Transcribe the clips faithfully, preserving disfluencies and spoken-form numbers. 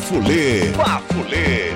Bafulê. Bafulê.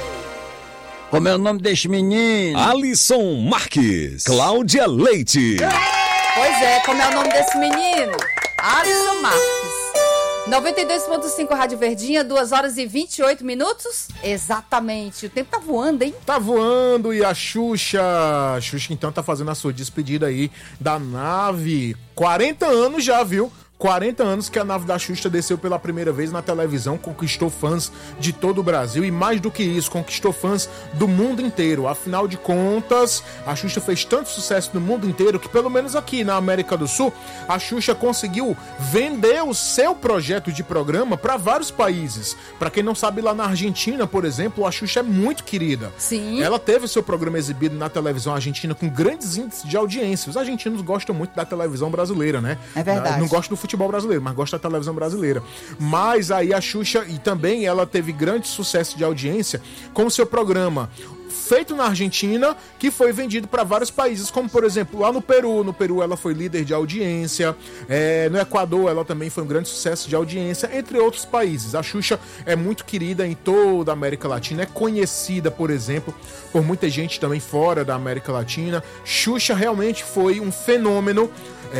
Como é o nome deste menino? Alisson Marques. Cláudia Leite. Pois é, como é o nome desse menino? Alisson Marques. noventa e dois ponto cinco Rádio Verdinha, duas horas e vinte e oito minutos? Exatamente. O tempo tá voando, hein? Tá voando e a Xuxa... A Xuxa, então, tá fazendo a sua despedida aí da nave. quarenta anos já, viu? quarenta anos que a nave da Xuxa desceu pela primeira vez na televisão, conquistou fãs de todo o Brasil e, mais do que isso, conquistou fãs do mundo inteiro. Afinal de contas, a Xuxa fez tanto sucesso no mundo inteiro que, pelo menos aqui na América do Sul, a Xuxa conseguiu vender o seu projeto de programa para vários países. Para quem não sabe, lá na Argentina, por exemplo, a Xuxa é muito querida. Sim. Ela teve seu programa exibido na televisão argentina com grandes índices de audiência. Os argentinos gostam muito da televisão brasileira, né? É verdade. Não gostam do futebol futebol brasileiro, mas gosta da televisão brasileira. Mas aí a Xuxa, e também ela teve grande sucesso de audiência com o seu programa feito na Argentina, que foi vendido para vários países, como por exemplo lá no Peru. No Peru ela foi líder de audiência, é, no Equador ela também foi um grande sucesso de audiência, entre outros países. A Xuxa é muito querida em toda a América Latina, é conhecida, por exemplo, por muita gente também fora da América Latina. Xuxa realmente foi um fenômeno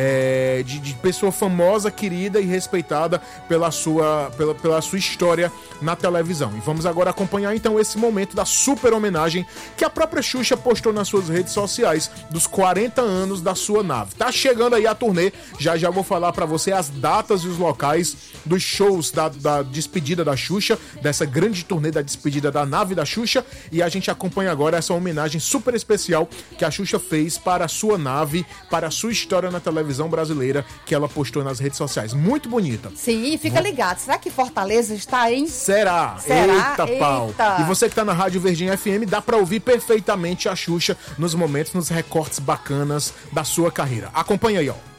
É, de, de pessoa famosa, querida e respeitada pela sua, pela, pela sua história na televisão. E vamos agora acompanhar então esse momento da super homenagem que a própria Xuxa postou nas suas redes sociais dos quarenta anos da sua nave. Tá chegando aí a turnê, já já vou falar pra você as datas e os locais dos shows da, da despedida da Xuxa, dessa grande turnê da despedida da nave da Xuxa, e a gente acompanha agora essa homenagem super especial que a Xuxa fez para a sua nave, para a sua história na televisão televisão brasileira, que ela postou nas redes sociais. Muito bonita. Sim, fica ligado. Será que Fortaleza está em... Será? Será? Eita, pau. Eita. E você que tá na Rádio Verdinha F M, dá pra ouvir perfeitamente a Xuxa nos momentos, nos recortes bacanas da sua carreira. Acompanha aí, ó.